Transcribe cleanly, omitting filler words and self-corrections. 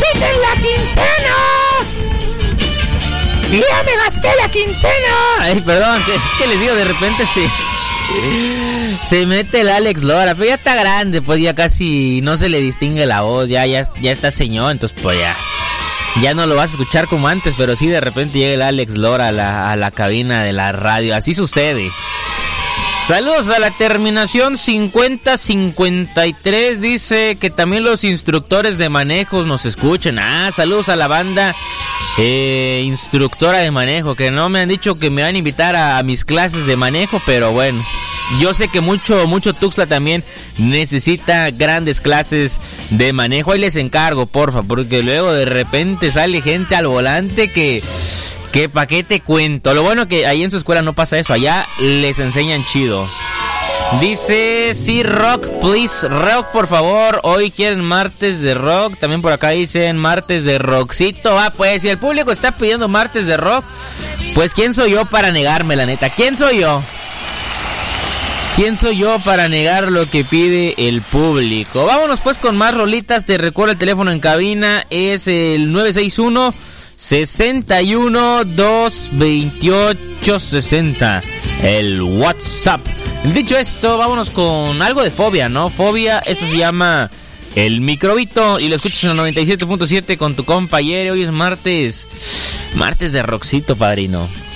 ¡Depositen la quincena! ¡Ya me gasté la quincena! Ay, perdón, ¿qué les digo? De repente se mete el Alex Lora, pero ya está grande, pues ya casi no se le distingue la voz, ya está señor, entonces pues ya no lo vas a escuchar como antes, pero sí de repente llega el Alex Lora a la cabina de la radio, así sucede. Saludos a la terminación 5053, dice que también los instructores de manejos nos escuchan. Saludos a la banda instructora de manejo, que no me han dicho que me van a invitar a mis clases de manejo, pero bueno, yo sé que mucho Tuxtla también necesita grandes clases de manejo. Ahí les encargo, porfa, porque luego de repente sale gente al volante que pa' qué te cuento. Lo bueno que ahí en su escuela no pasa eso, allá les enseñan chido. Dice, sí, rock, please, rock, por favor. Hoy quieren martes de rock. También por acá dicen martes de rockcito. Pues si el público está pidiendo martes de rock, pues ¿quién soy yo para negarme, la neta? ¿Quién soy yo? ¿Quién soy yo para negar lo que pide el público? Vámonos pues con más rolitas. Te recuerdo el teléfono en cabina, es el 961-61-228-60. El WhatsApp. Dicho esto, vámonos con algo de Fobia, ¿no? Fobia, esto se llama El Microbito y lo escuchas en el 97.7 con tu compa Yere. Hoy es martes de rockcito, padrino.